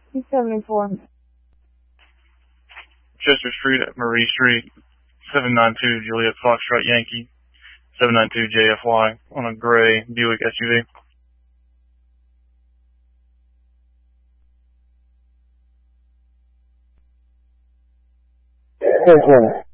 274. Chester Street at Marie Street, 792 Juliet Foxtrot Yankee, 792 JFY on a gray Buick SUV. Yes, sir.